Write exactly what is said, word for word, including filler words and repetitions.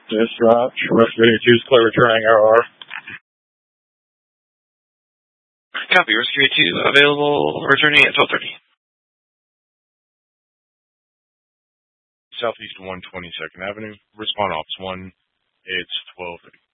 This uh, Rescue two is clear returning R R. Copy, Rescue two available, returning at twelve thirty. Southeast one twenty-second Avenue. Respond Ops one, it's twelve thirty.